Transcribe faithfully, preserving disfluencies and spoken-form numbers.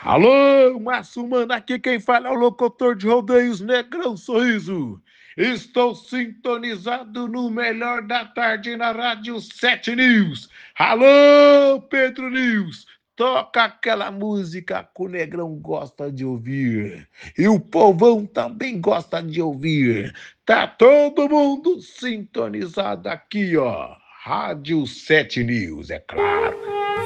Alô, Márcio Mano, aqui quem fala é o locutor de rodeios Negrão Sorriso. Estou sintonizado no melhor da tarde na Rádio sete News. Alô, Pedro News, toca aquela música que o Negrão gosta de ouvir. E o povão também gosta de ouvir. Tá todo mundo sintonizado aqui, ó. Rádio sete News, é claro.